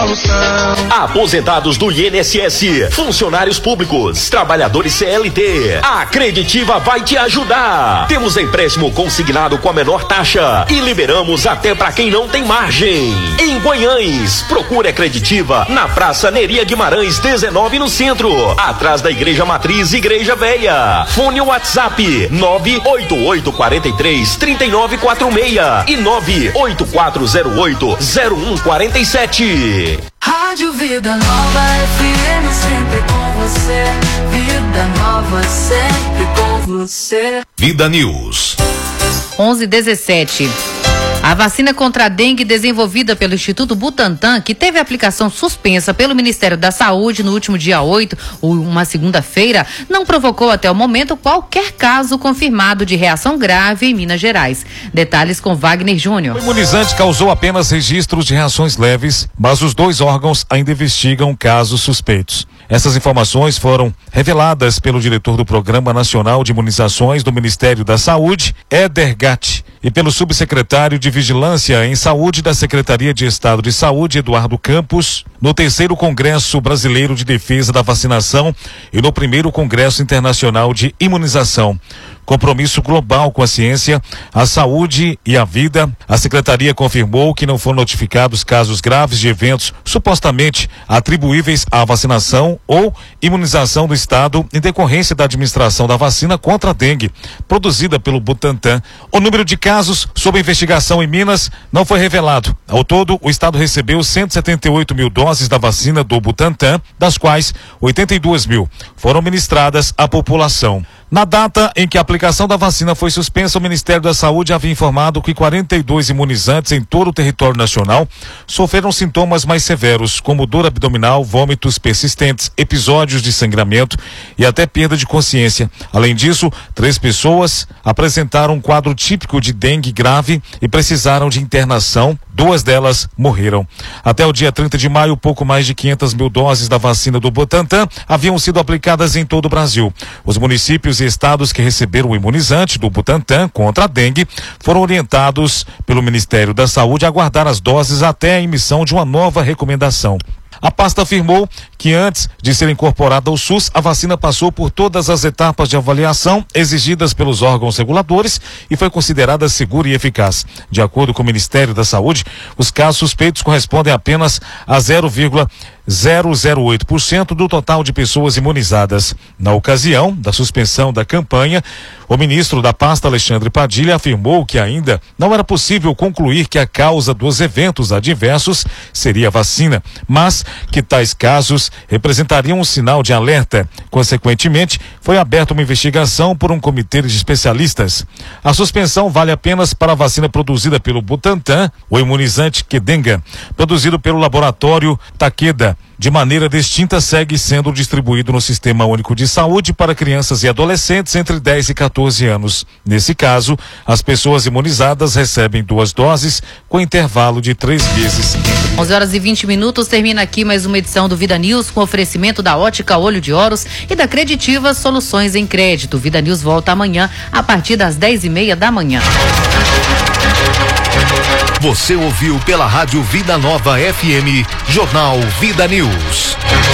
solução. Aposentados do INSS, funcionários públicos, trabalhadores CLT. A Creditiva vai te ajudar. Temos empréstimo consignado com a menor taxa e liberamos até para quem não tem margem. Em Guanhães, procure a Creditiva na Praça Neria Guimarães 19 no centro, atrás da Igreja Matriz Igreja Véia. Fone WhatsApp 988433946 e 984080147. Rádio Vida Nova FM, sempre com você. Vida Nova, sempre com você. Vida News. 11:17. A vacina contra a dengue desenvolvida pelo Instituto Butantan, que teve a aplicação suspensa pelo Ministério da Saúde no último dia 8, uma segunda-feira, não provocou até o momento qualquer caso confirmado de reação grave em Minas Gerais. Detalhes com Wagner Júnior. O imunizante causou apenas registros de reações leves, mas os dois órgãos ainda investigam casos suspeitos. Essas informações foram reveladas pelo diretor do Programa Nacional de Imunizações do Ministério da Saúde, Éder Gatti, e pelo subsecretário de Vigilância em Saúde da Secretaria de Estado de Saúde, Eduardo Campos, no 3º Congresso Brasileiro de Defesa da Vacinação e no 1º Congresso Internacional de Imunização. Compromisso global com a ciência, a saúde e a vida. A secretaria confirmou que não foram notificados casos graves de eventos supostamente atribuíveis à vacinação ou imunização do Estado em decorrência da administração da vacina contra a dengue, produzida pelo Butantan. O número de casos sob investigação em Minas não foi revelado. Ao todo, o Estado recebeu 178 mil doses da vacina do Butantan, das quais 82 mil foram ministradas à população. Na data em que a aplicação da vacina foi suspensa, o Ministério da Saúde havia informado que 42 imunizantes em todo o território nacional sofreram sintomas mais severos, como dor abdominal, vômitos persistentes, episódios de sangramento e até perda de consciência. Além disso, 3 pessoas apresentaram um quadro típico de dengue grave e precisaram de internação. 2 delas morreram. Até o dia 30 de maio, pouco mais de 500 mil doses da vacina do Butantan haviam sido aplicadas em todo o Brasil. Os municípios e estados que receberam o imunizante do Butantan contra a dengue foram orientados pelo Ministério da Saúde a aguardar as doses até a emissão de uma nova recomendação. A pasta afirmou que antes de ser incorporada ao SUS, a vacina passou por todas as etapas de avaliação exigidas pelos órgãos reguladores e foi considerada segura e eficaz. De acordo com o Ministério da Saúde, os casos suspeitos correspondem apenas a 0,008% do total de pessoas imunizadas. Na ocasião da suspensão da campanha, o ministro da pasta, Alexandre Padilha, afirmou que ainda não era possível concluir que a causa dos eventos adversos seria a vacina, mas que tais casos representariam um sinal de alerta. Consequentemente, foi aberta uma investigação por um comitê de especialistas. A suspensão vale apenas para a vacina produzida pelo Butantan, o imunizante Qdenga, produzido pelo laboratório Takeda. De maneira distinta, segue sendo distribuído no Sistema Único de Saúde para crianças e adolescentes entre 10 e 14 anos. Nesse caso, as pessoas imunizadas recebem 2 doses com intervalo de 3 meses. 11h20, termina aqui mais uma edição do Vida News com oferecimento da Ótica Olho de Horus e da Creditiva Soluções em Crédito. Vida News volta amanhã a partir das 10h30 da manhã. Você ouviu pela Rádio Vida Nova FM, Jornal Vida News.